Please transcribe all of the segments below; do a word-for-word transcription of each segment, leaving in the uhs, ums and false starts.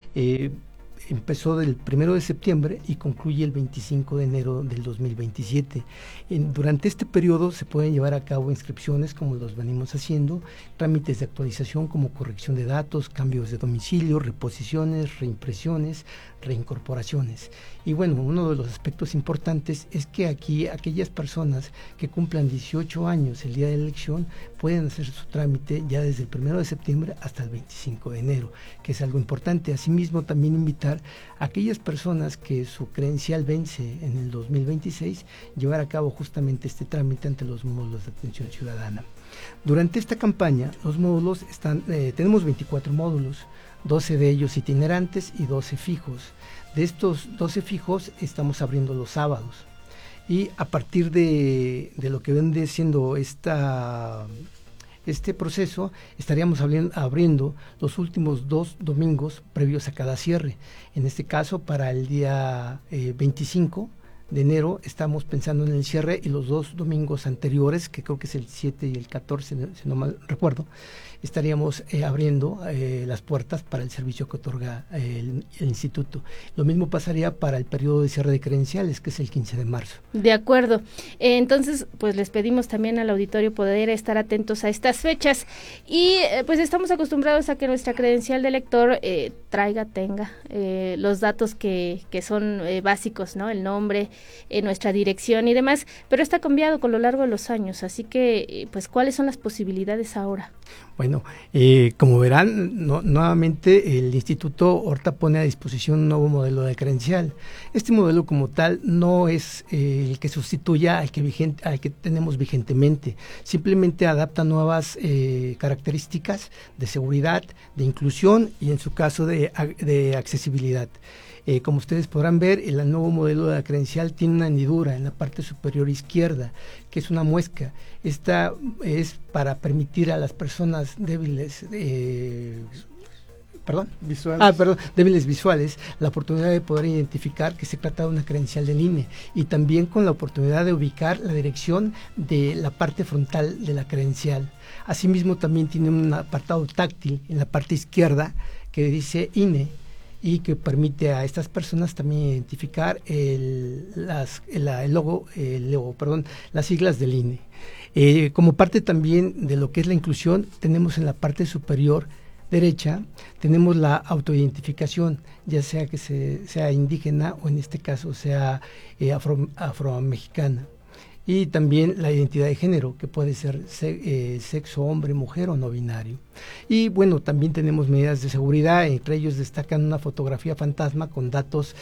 Eh, empezó del primero de septiembre y concluye el veinticinco de enero del dos mil veintisiete. En, durante este periodo se pueden llevar a cabo inscripciones como los venimos haciendo, trámites de actualización como corrección de datos, cambios de domicilio, reposiciones, reimpresiones, reincorporaciones. Y bueno, uno de los aspectos importantes es que aquí aquellas personas que cumplan dieciocho años el día de la elección pueden hacer su trámite ya desde el primero de septiembre hasta el veinticinco de enero, que es algo importante. Asimismo, también invitar a aquellas personas que su credencial vence en el dos mil veintiséis, llevar a cabo justamente este trámite ante los módulos de atención ciudadana. Durante esta campaña, los módulos están, eh, tenemos veinticuatro módulos, doce de ellos itinerantes y doce fijos. De estos doce fijos estamos abriendo los sábados. Y a partir de, de lo que viene siendo esta, este proceso, estaríamos abriendo, abriendo los últimos dos domingos previos a cada cierre. En este caso, para el día eh, veinticinco de enero estamos pensando en el cierre, y los dos domingos anteriores, que creo que es el siete y el catorce, si no mal recuerdo, estaríamos eh, abriendo eh, las puertas para el servicio que otorga eh, el, el instituto. Lo mismo pasaría para el periodo de cierre de credenciales, que es el quince de marzo. De acuerdo. Eh, entonces, pues les pedimos también al auditorio poder estar atentos a estas fechas, y eh, pues estamos acostumbrados a que nuestra credencial de lector eh, traiga, tenga eh, los datos que, que son eh, básicos, ¿no? El nombre, eh, nuestra dirección y demás, pero está cambiado con lo largo de los años, así que, eh, pues, ¿cuáles son las posibilidades ahora? Bueno, eh, como verán, no, nuevamente el instituto ahorita pone a disposición un nuevo modelo de credencial. Este modelo como tal no es eh, el que sustituya al que, vigente, al que tenemos vigentemente, simplemente adapta nuevas eh, características de seguridad, de inclusión y en su caso de, de accesibilidad. Eh, como ustedes podrán ver, el nuevo modelo de la credencial tiene una hendidura en la parte superior izquierda, que es una muesca. Esta es para permitir a las personas débiles, eh, perdón, visuales. Ah, perdón, débiles visuales, la oportunidad de poder identificar que se trata de una credencial del I N E, y también con la oportunidad de ubicar la dirección de la parte frontal de la credencial. Asimismo, también tiene un apartado táctil en la parte izquierda que dice I N E, y que permite a estas personas también identificar el, las, el, el logo, el logo, perdón, las siglas del I N E. Eh, como parte también de lo que es la inclusión, tenemos en la parte superior derecha, tenemos la autoidentificación, ya sea que se, sea indígena o en este caso sea eh, afro, afromexicana. Y también la identidad de género, que puede ser se, eh, sexo, hombre, mujer o no binario. Y bueno, también tenemos medidas de seguridad, entre ellos destacan una fotografía fantasma con datos,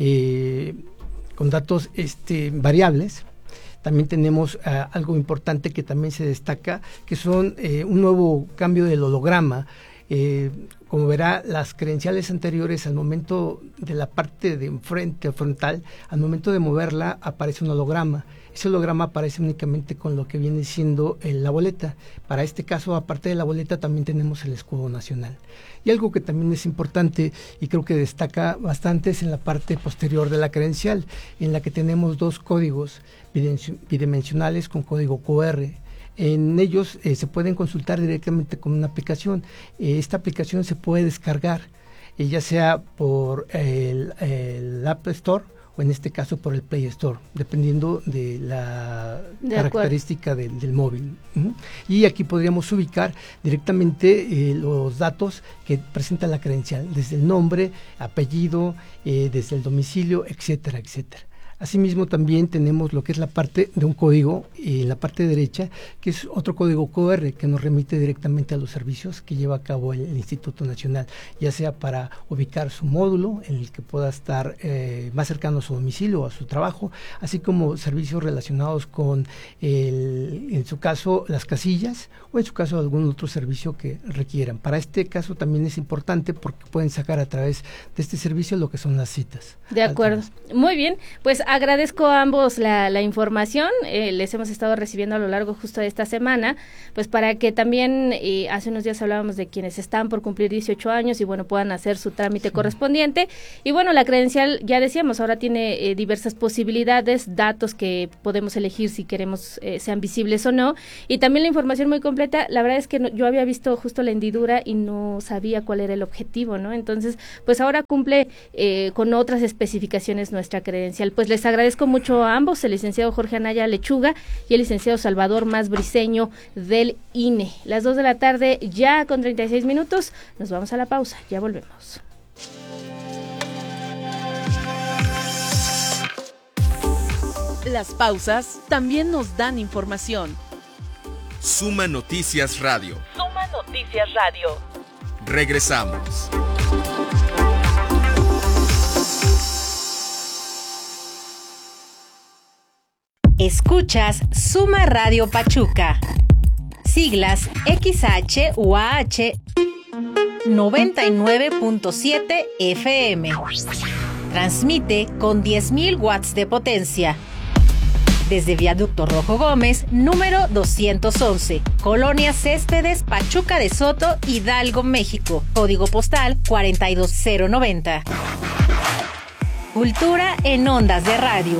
eh, con datos este, variables. También tenemos uh, algo importante que también se destaca, que son eh, un nuevo cambio del holograma. Eh, como verá, las credenciales anteriores, al momento de la parte de enfrente frontal, al momento de moverla aparece un holograma. Ese holograma aparece únicamente con lo que viene siendo eh, la boleta. Para este caso, aparte de la boleta, también tenemos el escudo nacional. Y algo que también es importante y creo que destaca bastante es en la parte posterior de la credencial, en la que tenemos dos códigos bidimensionales con código Q R. En ellos eh, se pueden consultar directamente con una aplicación. Eh, esta aplicación se puede descargar, eh, ya sea por el, el App Store o en este caso por el Play Store, dependiendo de la de característica del, del móvil. Uh-huh. Y aquí podríamos ubicar directamente eh, los datos que presenta la credencial, desde el nombre, apellido, eh, desde el domicilio, etcétera, etcétera. Asimismo, también tenemos lo que es la parte de un código en eh, la parte derecha, que es otro código Q R que nos remite directamente a los servicios que lleva a cabo el, el Instituto Nacional, ya sea para ubicar su módulo en el que pueda estar eh, más cercano a su domicilio o a su trabajo, así como servicios relacionados con, el, en su caso, las casillas o en su caso algún otro servicio que requieran. Para este caso también es importante porque pueden sacar a través de este servicio lo que son las citas. De acuerdo. Muy bien, pues agradezco a ambos la, la información, eh, les hemos estado recibiendo a lo largo justo de esta semana, pues para que también, eh, hace unos días hablábamos de quienes están por cumplir dieciocho años y bueno, puedan hacer su trámite sí. correspondiente. Y bueno, la credencial, ya decíamos, ahora tiene eh, diversas posibilidades, datos que podemos elegir si queremos eh, sean visibles o no, y también la información muy completa. La verdad es que no, yo había visto justo la hendidura y no sabía cuál era el objetivo, ¿no? Entonces, pues ahora cumple eh, con otras especificaciones nuestra credencial. Pues les agradezco mucho a ambos, el licenciado Jorge Anaya Lechuga y el licenciado Salvador Mas Briceño del I N E. Las dos de la tarde, ya con treinta y seis minutos, nos vamos a la pausa, ya volvemos. Las pausas también nos dan información. Suma Noticias Radio. Suma Noticias Radio. Regresamos. Escuchas Suma Radio Pachuca. Siglas X H U A H noventa y nueve punto siete F M. Transmite con diez mil watts de potencia. Desde Viaducto Rojo Gómez, número doscientos once, Colonia Céspedes, Pachuca de Soto, Hidalgo, México. Código postal cuarenta y dos cero noventa. Cultura en ondas de radio.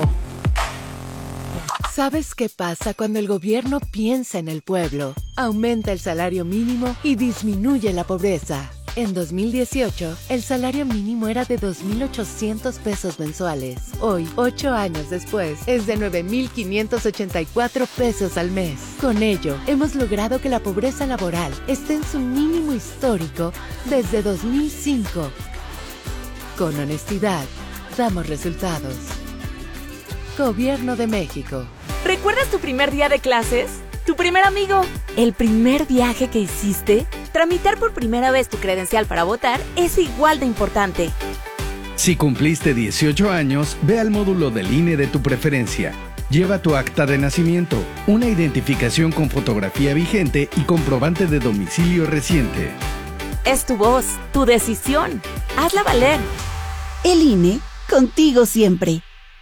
¿Sabes qué pasa cuando el gobierno piensa en el pueblo? Aumenta el salario mínimo y disminuye la pobreza. En dos mil dieciocho, el salario mínimo era de dos mil ochocientos pesos mensuales. Hoy, ocho años después, es de nueve mil quinientos ochenta y cuatro pesos al mes. Con ello, hemos logrado que la pobreza laboral esté en su mínimo histórico desde dos mil cinco. Con honestidad, damos resultados. Gobierno de México. ¿Recuerdas tu primer día de clases? ¿Tu primer amigo? ¿El primer viaje que hiciste? Tramitar por primera vez tu credencial para votar es igual de importante. Si cumpliste dieciocho años, ve al módulo del I N E de tu preferencia. Lleva tu acta de nacimiento, una identificación con fotografía vigente y comprobante de domicilio reciente. Es tu voz, tu decisión. Hazla valer. El I N E, contigo siempre.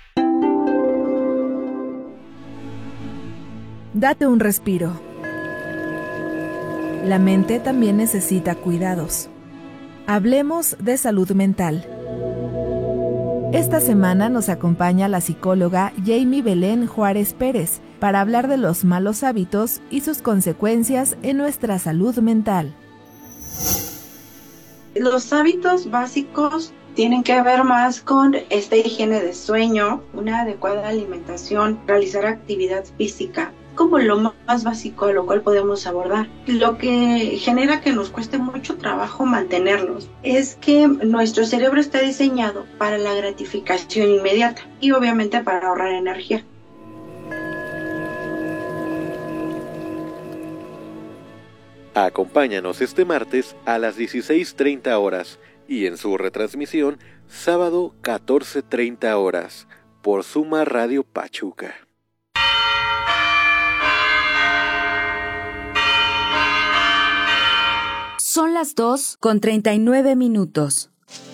Date un respiro. La mente también necesita cuidados. Hablemos de salud mental. Esta semana nos acompaña la psicóloga Jamie Belén Juárez Pérez para hablar de los malos hábitos y sus consecuencias en nuestra salud mental. Los hábitos básicos tienen que ver más con esta higiene de sueño, una adecuada alimentación, realizar actividad física, como lo más básico a lo cual podemos abordar. Lo que genera que nos cueste mucho trabajo mantenerlos es que nuestro cerebro está diseñado para la gratificación inmediata y obviamente para ahorrar energía. Acompáñanos este martes a las dieciséis treinta horas y en su retransmisión sábado catorce treinta horas por Suma Radio Pachuca. Son las dos con treinta y nueve minutos.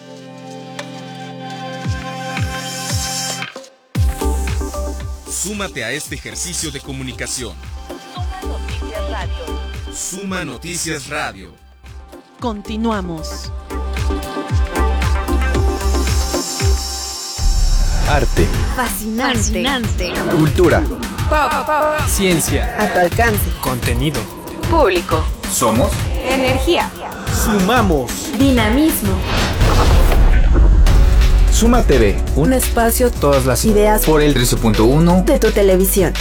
Súmate a este ejercicio de comunicación. Suma Noticias Radio. Suma Noticias Radio. Continuamos. Arte. Fascinante. Fascinante. Cultura. Pop. Pop. Ciencia. A tu alcance. Contenido. Público. Somos energía. Sumamos. Dinamismo. Suma T V. Un espacio, todas las ideas por el trece punto uno de tu televisión.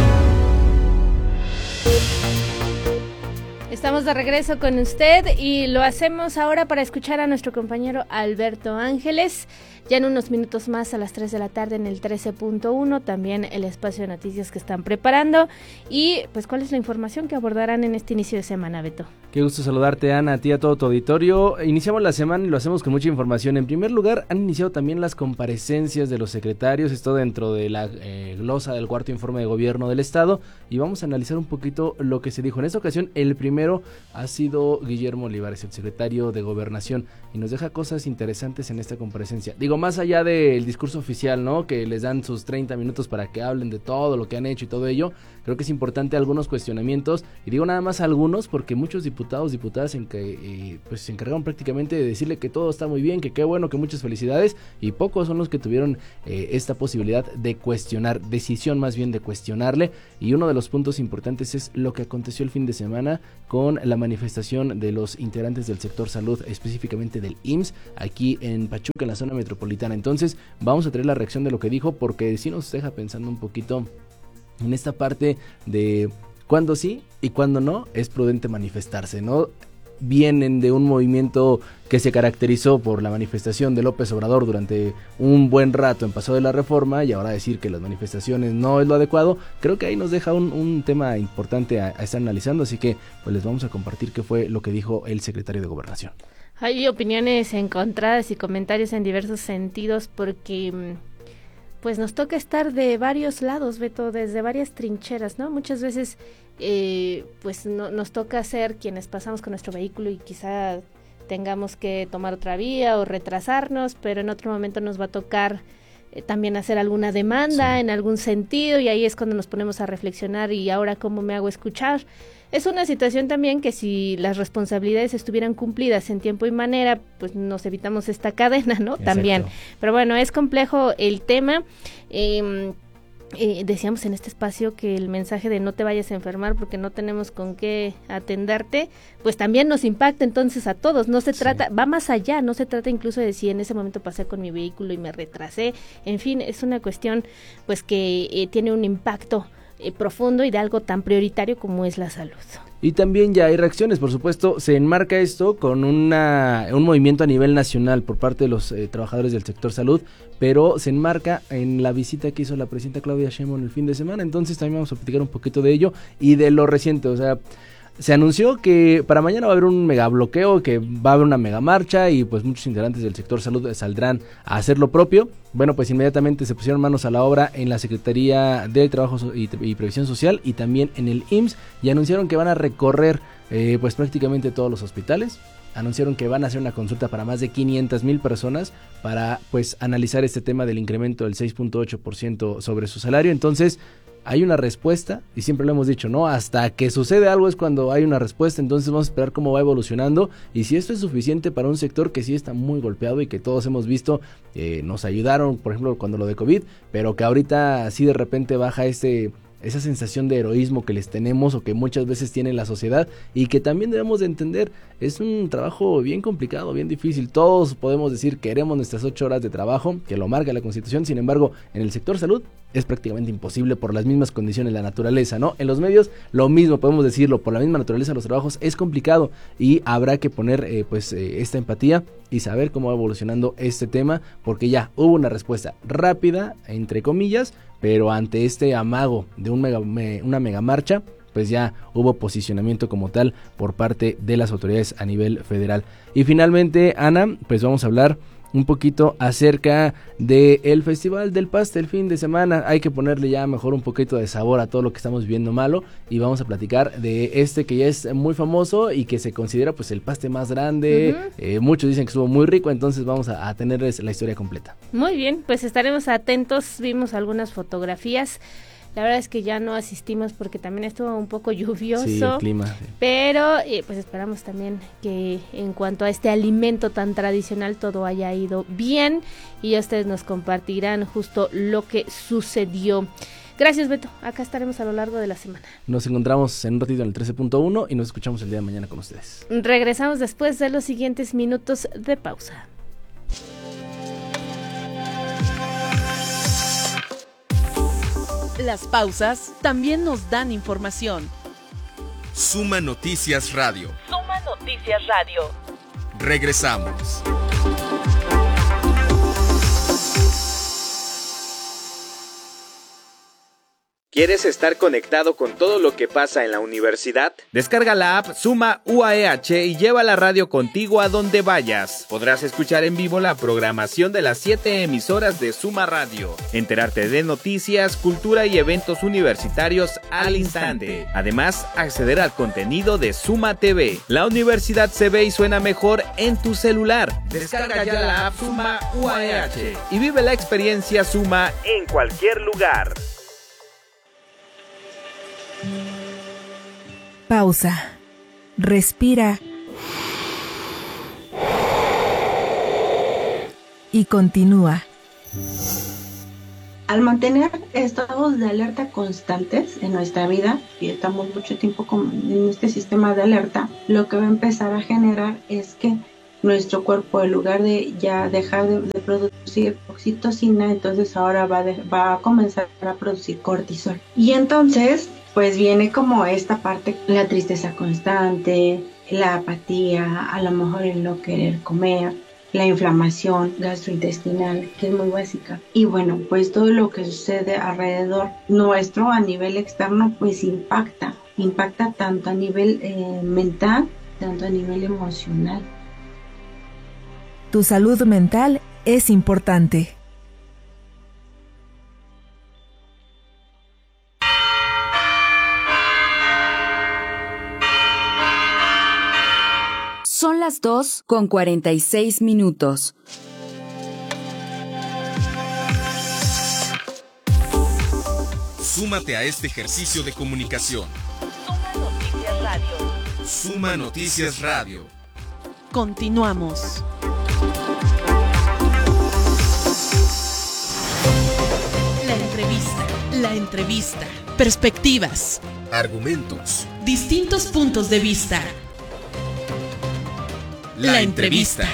Estamos de regreso con usted y lo hacemos ahora para escuchar a nuestro compañero Alberto Ángeles. Ya en unos minutos más a las tres de la tarde en el trece punto uno, también el espacio de noticias que están preparando. Y pues, ¿cuál es la información que abordarán en este inicio de semana, Beto? Qué gusto saludarte, Ana, a ti, a todo tu auditorio. Iniciamos la semana y lo hacemos con mucha información. En primer lugar, han iniciado también las comparecencias de los secretarios, esto dentro de la eh, glosa del cuarto informe de gobierno del Estado, y vamos a analizar un poquito lo que se dijo. En esta ocasión, el primero ha sido Guillermo Olivares, el secretario de Gobernación, y nos deja cosas interesantes en esta comparecencia. Digo, más allá del discurso oficial, ¿no?, que les dan sus treinta minutos para que hablen de todo lo que han hecho y todo ello, creo que es importante algunos cuestionamientos, y digo nada más algunos porque muchos diputados, diputadas en que, eh, pues se encargaron prácticamente de decirle que todo está muy bien, que qué bueno, que muchas felicidades, y pocos son los que tuvieron eh, esta posibilidad de cuestionar, decisión más bien de cuestionarle. Y uno de los puntos importantes es lo que aconteció el fin de semana con la manifestación de los integrantes del sector salud, específicamente del I M S S, aquí en Pachuca, en la zona metropolitana. Entonces vamos a traer la reacción de lo que dijo, porque sí nos deja pensando un poquito en esta parte de cuándo sí y cuándo no es prudente manifestarse, ¿no? Vienen de un movimiento que se caracterizó por la manifestación de López Obrador durante un buen rato en Paso de la Reforma, y ahora decir que las manifestaciones no es lo adecuado, creo que ahí nos deja un, un tema importante a, a estar analizando, así que pues les vamos a compartir qué fue lo que dijo el secretario de Gobernación. Hay opiniones encontradas y comentarios en diversos sentidos porque pues nos toca estar de varios lados, Beto, desde varias trincheras, ¿no? Muchas veces eh, pues no, nos toca ser quienes pasamos con nuestro vehículo y quizá tengamos que tomar otra vía o retrasarnos, pero en otro momento nos va a tocar eh, también hacer alguna demanda, sí, en algún sentido, y ahí es cuando nos ponemos a reflexionar, y ahora cómo me hago escuchar. Es una situación también que si las responsabilidades estuvieran cumplidas en tiempo y manera, pues nos evitamos esta cadena, ¿no? Exacto. También. Pero bueno, es complejo el tema. Eh, eh, decíamos en este espacio que el mensaje de no te vayas a enfermar porque no tenemos con qué atenderte, pues también nos impacta entonces a todos. No se trata, sí, va más allá, no se trata incluso de si en ese momento pasé con mi vehículo y me retrasé. En fin, es una cuestión pues que eh, tiene un impacto Eh, profundo y de algo tan prioritario como es la salud. Y también ya hay reacciones, por supuesto, se enmarca esto con una, un movimiento a nivel nacional por parte de los eh, trabajadores del sector salud, pero se enmarca en la visita que hizo la presidenta Claudia Sheinbaum el fin de semana, entonces también vamos a platicar un poquito de ello y de lo reciente, o sea, se anunció que para mañana va a haber un mega bloqueo, que va a haber una mega marcha y pues muchos integrantes del sector salud saldrán a hacer lo propio. Bueno, pues inmediatamente se pusieron manos a la obra en la Secretaría de Trabajo y, y Previsión Social y también en el I M S S y anunciaron que van a recorrer eh, pues prácticamente todos los hospitales. Anunciaron que van a hacer una consulta para más de quinientas mil personas para pues analizar este tema del incremento del seis punto ocho por ciento sobre su salario. Entonces hay una respuesta, y siempre lo hemos dicho, ¿no? Hasta que sucede algo es cuando hay una respuesta, entonces vamos a esperar cómo va evolucionando, y si esto es suficiente para un sector que sí está muy golpeado y que todos hemos visto, eh, nos ayudaron, por ejemplo, cuando lo de COVID, pero que ahorita sí de repente baja este... esa sensación de heroísmo que les tenemos o que muchas veces tiene la sociedad y que también debemos de entender, es un trabajo bien complicado, bien difícil, todos podemos decir queremos nuestras ocho horas de trabajo, que lo marca la Constitución, sin embargo, en el sector salud es prácticamente imposible por las mismas condiciones de la naturaleza, ¿no? En los medios lo mismo, podemos decirlo, por la misma naturaleza de los trabajos es complicado y habrá que poner eh, pues eh, esta empatía y saber cómo va evolucionando este tema, porque ya hubo una respuesta rápida, entre comillas, pero ante este amago de un mega, me, una mega marcha, pues ya hubo posicionamiento como tal por parte de las autoridades a nivel federal. Y finalmente, Ana, pues vamos a hablar un poquito acerca del Festival del Paste el fin de semana. Hay que ponerle ya mejor un poquito de sabor a todo lo que estamos viendo malo y vamos a platicar de este que ya es muy famoso y que se considera pues el paste más grande. Uh-huh. eh, muchos dicen que estuvo muy rico, entonces vamos a, a tenerles la historia completa. Muy bien, pues estaremos atentos, vimos algunas fotografías. La verdad es que ya no asistimos porque también estuvo un poco lluvioso. Sí, el clima. Sí. Pero eh, pues esperamos también que en cuanto a este alimento tan tradicional todo haya ido bien y ya ustedes nos compartirán justo lo que sucedió. Gracias, Beto. Acá estaremos a lo largo de la semana. Nos encontramos en un ratito en el trece punto uno y nos escuchamos el día de mañana con ustedes. Regresamos después de los siguientes minutos de pausa. Las pausas también nos dan información. Suma Noticias Radio. Suma Noticias Radio. Regresamos. ¿Quieres estar conectado con todo lo que pasa en la universidad? Descarga la app Suma U A E H y lleva la radio contigo a donde vayas. Podrás escuchar en vivo la programación de las siete emisoras de Suma Radio, enterarte de noticias, cultura y eventos universitarios al instante. Además, acceder al contenido de Suma T V. La universidad se ve y suena mejor en tu celular. Descarga ya la app Suma U A E H y vive la experiencia Suma en cualquier lugar. Pausa. Respira. Y continúa. Al mantener estados de alerta constantes en nuestra vida, y estamos mucho tiempo en este sistema de alerta, lo que va a empezar a generar es que nuestro cuerpo, en lugar de ya dejar de, de producir oxitocina, entonces ahora va, de, va a comenzar a producir cortisol. Y entonces, pues viene como esta parte, la tristeza constante, la apatía, a lo mejor el no querer comer, la inflamación gastrointestinal, que es muy básica. Y bueno, pues todo lo que sucede alrededor nuestro a nivel externo, pues impacta, impacta tanto a nivel eh, mental, tanto a nivel emocional. Tu salud mental es importante. Son las dos con cuarenta y seis minutos. Súmate a este ejercicio de comunicación. Suma Noticias Radio. Suma Noticias Radio. Continuamos. La entrevista. La entrevista. Perspectivas. Argumentos. Distintos puntos de vista. La, la entrevista.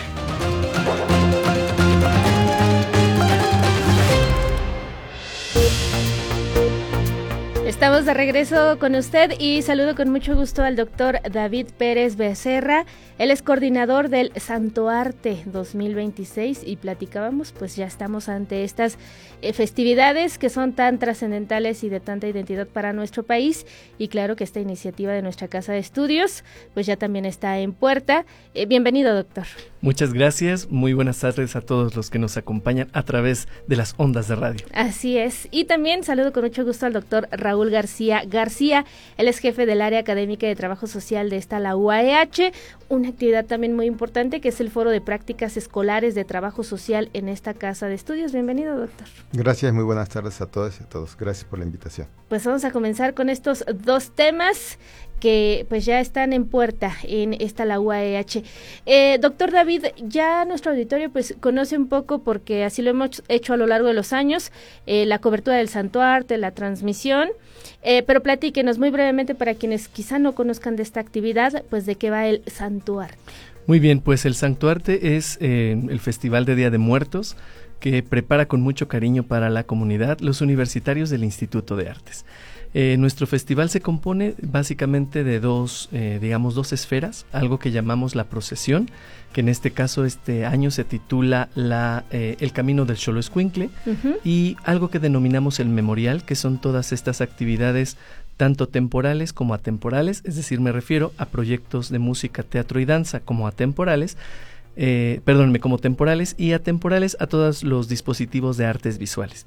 Estamos de regreso con usted y saludo con mucho gusto al doctor David Pérez Becerra. Él es coordinador del Santo Arte dos mil veintiséis y platicábamos, pues ya estamos ante estas eh, festividades que son tan trascendentales y de tanta identidad para nuestro país, y claro que esta iniciativa de nuestra Casa de Estudios pues ya también está en puerta. Eh, bienvenido, doctor. Muchas gracias, muy buenas tardes a todos los que nos acompañan a través de las ondas de radio. Así es, y también saludo con mucho gusto al doctor Raúl García García. Él es jefe del área académica de trabajo social de esta, la U A E H, una actividad también muy importante que es el Foro de Prácticas Escolares de Trabajo Social en esta Casa de Estudios. Bienvenido, doctor. Gracias, muy buenas tardes a todos y a todos. Gracias por la invitación. Pues vamos a comenzar con estos dos temas que pues ya están en puerta en esta, la U A E H. Eh, doctor David, ya nuestro auditorio pues conoce un poco, porque así lo hemos hecho a lo largo de los años, eh, la cobertura del Santo Arte, la transmisión, eh, pero platíquenos muy brevemente para quienes quizá no conozcan de esta actividad, pues de qué va el Santo Arte. Muy bien, pues el Santo Arte es eh, el Festival de Día de Muertos que prepara con mucho cariño para la comunidad los universitarios del Instituto de Artes. Eh, nuestro festival se compone básicamente de dos, eh, digamos, dos esferas, algo que llamamos la procesión, que en este caso este año se titula la, eh, El Camino del Xoloescuincle, uh-huh. y algo que denominamos el memorial, que son todas estas actividades tanto temporales como atemporales, es decir, me refiero a proyectos de música, teatro y danza como atemporales, eh, perdónenme, como temporales, y atemporales a todos los dispositivos de artes visuales.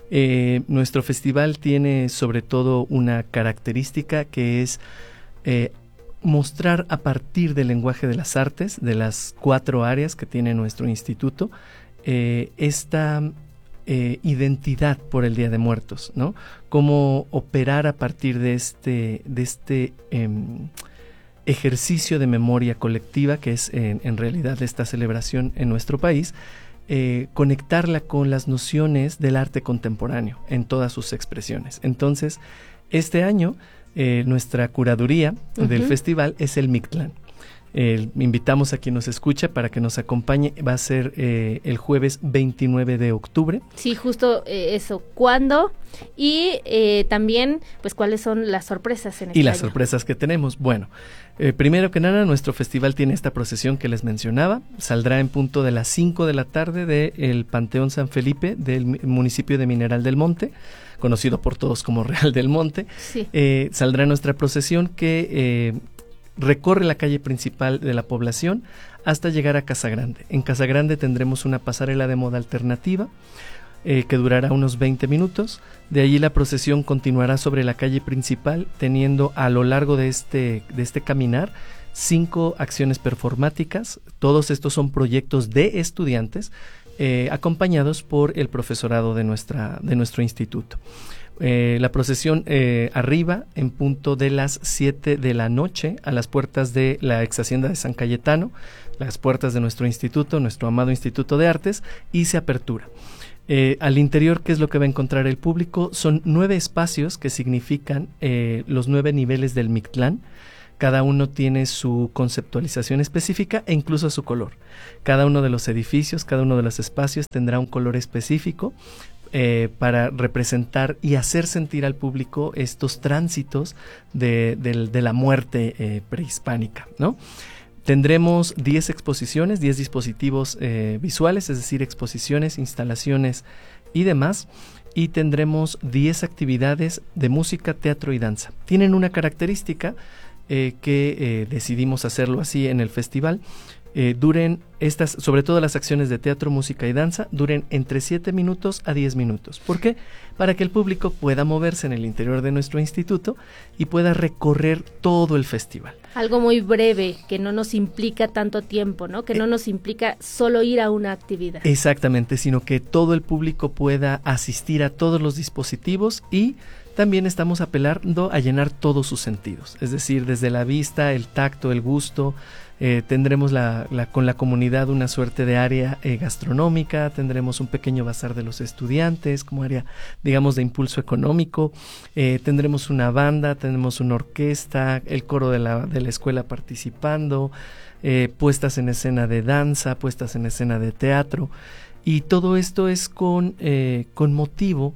Eh, nuestro festival tiene sobre todo una característica que es eh, mostrar a partir del lenguaje de las artes, de las cuatro áreas que tiene nuestro instituto, eh, esta eh, identidad por el Día de Muertos, ¿no? Cómo operar a partir de este, de este eh, ejercicio de memoria colectiva que es eh, en realidad esta celebración en nuestro país. Eh, conectarla con las nociones del arte contemporáneo en todas sus expresiones. Entonces, este año eh, nuestra curaduría uh-huh. del festival es el Mictlán. Eh, invitamos a quien nos escucha para que nos acompañe. Va a ser eh, el jueves veintinueve de octubre. Sí, justo eh, eso. ¿Cuándo? Y eh, también, pues, ¿cuáles son las sorpresas en este Y las año? sorpresas que tenemos. Bueno, eh, primero que nada, nuestro festival tiene esta procesión que les mencionaba. Saldrá en punto de las cinco de la tarde del Panteón San Felipe del municipio de Mineral del Monte, conocido por todos como Real del Monte. Sí. Eh, saldrá nuestra procesión que eh, recorre la calle principal de la población hasta llegar a Casa Grande. En Casa Grande tendremos una pasarela de moda alternativa eh, que durará unos veinte minutos. De allí la procesión continuará sobre la calle principal, teniendo a lo largo de este, de este caminar cinco acciones performáticas. Todos estos son proyectos de estudiantes eh, acompañados por el profesorado de, nuestra, de nuestro instituto. Eh, la procesión eh, arriba en punto de las siete de la noche a las puertas de la ex hacienda de San Cayetano, las puertas de nuestro instituto, nuestro amado Instituto de Artes, y se apertura. Eh, al interior, ¿qué es lo que va a encontrar el público? Son nueve espacios que significan eh, los nueve niveles del Mictlán. Cada uno tiene su conceptualización específica e incluso su color. Cada uno de los edificios, cada uno de los espacios tendrá un color específico eh, para representar y hacer sentir al público estos tránsitos de, de, de la muerte eh, prehispánica, ¿no? Tendremos diez exposiciones, diez dispositivos eh, visuales, es decir, exposiciones, instalaciones y demás. Y tendremos diez actividades de música, teatro y danza. Tienen una característica eh, que eh, decidimos hacerlo así en el festival. Eh, duren estas, sobre todo las acciones de teatro, música y danza, duren entre siete minutos a diez minutos. ¿Por qué? Para que el público pueda moverse en el interior de nuestro instituto y pueda recorrer todo el festival. Algo muy breve, que no nos implica tanto tiempo, ¿no? Que no nos implica solo ir a una actividad. Exactamente, sino que todo el público pueda asistir a todos los dispositivos, y también estamos apelando a llenar todos sus sentidos, es decir, desde la vista, el tacto, el gusto. Eh, tendremos la, la, con la comunidad una suerte de área eh, gastronómica, tendremos un pequeño bazar de los estudiantes como área, digamos, de impulso económico, eh, tendremos una banda, tendremos una orquesta, el coro de la, de la escuela participando, eh, puestas en escena de danza, puestas en escena de teatro, y todo esto es con, eh, con motivo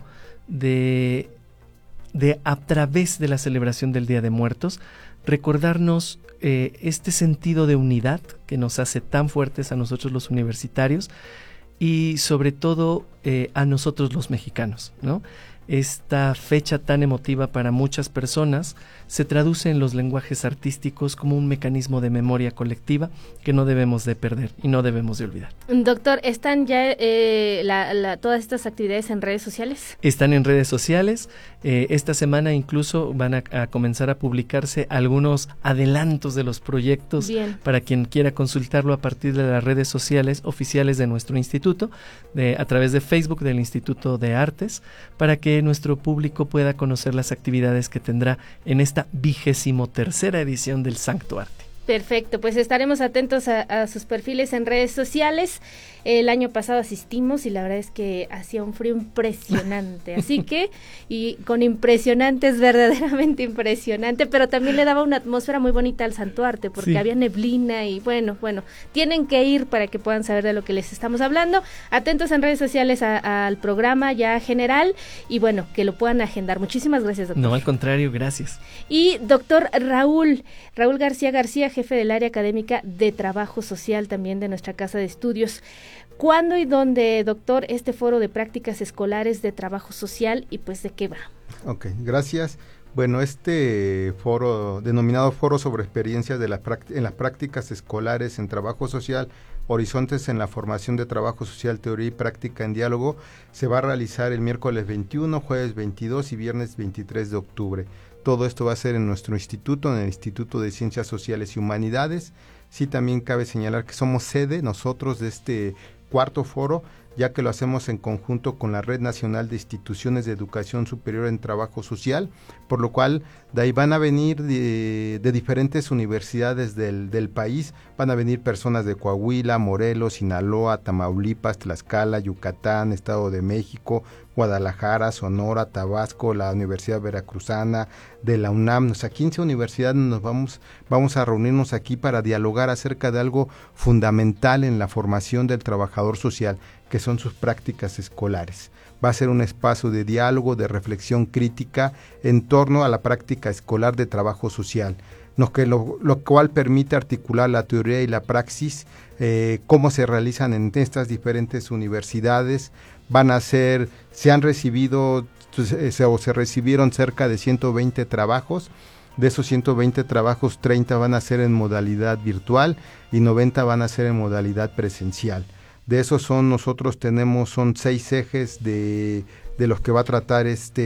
de, de, a través de la celebración del Día de Muertos, recordarnos eh, este sentido de unidad que nos hace tan fuertes a nosotros los universitarios y sobre todo eh, a nosotros los mexicanos, ¿no? Esta fecha tan emotiva para muchas personas se traduce en los lenguajes artísticos como un mecanismo de memoria colectiva que no debemos de perder y no debemos de olvidar. Doctor, ¿están ya eh, la, la, todas estas actividades en redes sociales? Están en redes sociales. Eh, esta semana incluso van a, a comenzar a publicarse algunos adelantos de los proyectos. Bien. Para quien quiera consultarlo a partir de las redes sociales oficiales de nuestro instituto, de, a través de Facebook del Instituto de Artes, para que nuestro público pueda conocer las actividades que tendrá en esta vigésimo tercera edición del Sancto Arte. Perfecto, pues estaremos atentos a, a sus perfiles en redes sociales. El año pasado asistimos y la verdad es que hacía un frío impresionante, así que, y con impresionantes, verdaderamente impresionante, pero también le daba una atmósfera muy bonita al Santo Arte, porque sí. Había neblina y bueno, bueno, tienen que ir para que puedan saber de lo que les estamos hablando. Atentos en redes sociales a, a, al programa ya general y bueno, que lo puedan agendar. Muchísimas gracias, doctor. No, al contrario, gracias. Y doctor Raúl, Raúl García García, jefe del área académica de Trabajo Social también de nuestra Casa de Estudios. ¿Cuándo y dónde, doctor, este foro de prácticas escolares de trabajo social y pues de qué va? Ok, gracias. Bueno, este foro, denominado Foro sobre Experiencias de la en las Prácticas Escolares en Trabajo Social, Horizontes en la Formación de Trabajo Social, Teoría y Práctica en Diálogo, se va a realizar el miércoles veintiuno, jueves veintidós y viernes veintitrés de octubre. Todo esto va a ser en nuestro instituto, en el Instituto de Ciencias Sociales y Humanidades. Sí, también cabe señalar que somos sede nosotros de este cuarto foro ya que lo hacemos en conjunto con la Red Nacional de Instituciones de Educación Superior en Trabajo Social, por lo cual de ahí van a venir de, de diferentes universidades del, del país, van a venir personas de Coahuila, Morelos, Sinaloa, Tamaulipas, Tlaxcala, Yucatán, Estado de México, Guadalajara, Sonora, Tabasco, la Universidad Veracruzana, de la UNAM, o sea, quince universidades nos vamos, vamos a reunirnos aquí para dialogar acerca de algo fundamental en la formación del trabajador social, que son sus prácticas escolares. Va a ser un espacio de diálogo, de reflexión crítica en torno a la práctica escolar de trabajo social, lo, que lo, lo cual permite articular la teoría y la praxis, eh, cómo se realizan en estas diferentes universidades. Van a ser, se han recibido se, o se recibieron cerca de ciento veinte trabajos. De esos ciento veinte trabajos, treinta van a ser en modalidad virtual y noventa van a ser en modalidad presencial. De esos son, nosotros tenemos, son seis ejes de, de los que va a tratar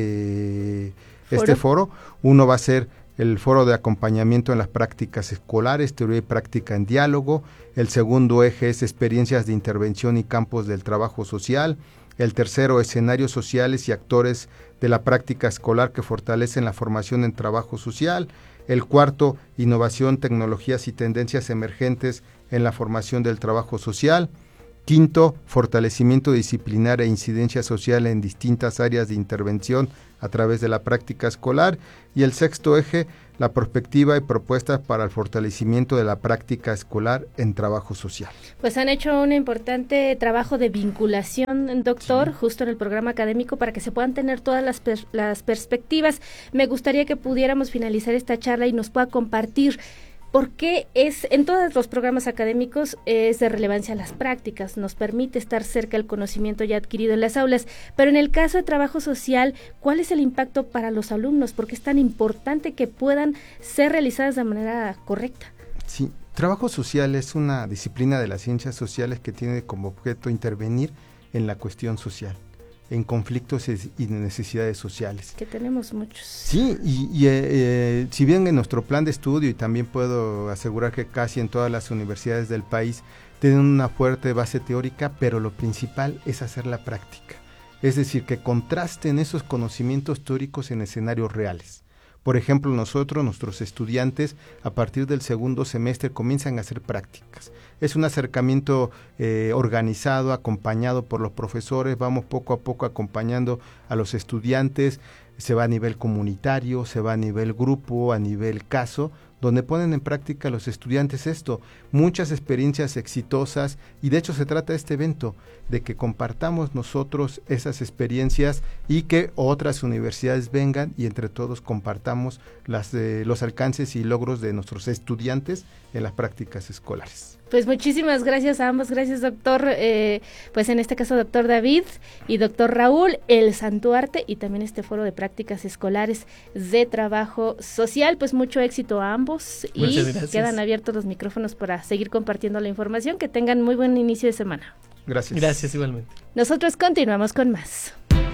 este foro. este foro. Uno va a ser el foro de acompañamiento en las prácticas escolares, teoría y práctica en diálogo. El segundo eje es experiencias de intervención y campos del trabajo social. El tercero, escenarios sociales y actores de la práctica escolar que fortalecen la formación en trabajo social. El cuarto, innovación, tecnologías y tendencias emergentes en la formación del trabajo social. Quinto, fortalecimiento disciplinar e incidencia social en distintas áreas de intervención a través de la práctica escolar. Y el sexto eje, la perspectiva y propuestas para el fortalecimiento de la práctica escolar en trabajo social. Pues han hecho un importante trabajo de vinculación, doctor, sí. justo en el programa académico para que se puedan tener todas las, per- las perspectivas. Me gustaría que pudiéramos finalizar esta charla y nos pueda compartir por qué es, en todos los programas académicos es de relevancia las prácticas, nos permite estar cerca del conocimiento ya adquirido en las aulas, pero en el caso de trabajo social, ¿cuál es el impacto para los alumnos? ¿Por qué es tan importante que puedan ser realizadas de manera correcta? Sí, trabajo social es una disciplina de las ciencias sociales que tiene como objeto intervenir en la cuestión social, en conflictos y necesidades sociales. Que tenemos muchos. Sí, y, y eh, si bien en nuestro plan de estudio, y también puedo asegurar que casi en todas las universidades del país, tienen una fuerte base teórica, pero lo principal es hacer la práctica. Es decir, que contrasten esos conocimientos teóricos en escenarios reales. Por ejemplo, nosotros, nuestros estudiantes, a partir del segundo semestre comienzan a hacer prácticas. Es un acercamiento eh, organizado, acompañado por los profesores, vamos poco a poco acompañando a los estudiantes, se va a nivel comunitario, se va a nivel grupo, a nivel caso, donde ponen en práctica los estudiantes esto, muchas experiencias exitosas, y de hecho se trata de este evento, de que compartamos nosotros esas experiencias y que otras universidades vengan y entre todos compartamos las, eh, los alcances y logros de nuestros estudiantes en las prácticas escolares. Pues muchísimas gracias a ambos, gracias doctor, eh, pues en este caso doctor David y doctor Raúl, el Santuarte y también este foro de prácticas escolares de trabajo social, pues mucho éxito a ambos. Muchas y gracias. Quedan abiertos los micrófonos para seguir compartiendo la información, que tengan muy buen inicio de semana. Gracias. Gracias igualmente. Nosotros continuamos con más.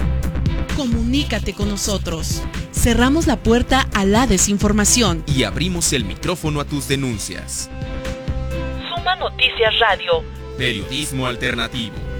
Comunícate con nosotros. Cerramos la puerta a la desinformación y abrimos el micrófono a tus denuncias. Suma Noticias Radio. Periodismo alternativo.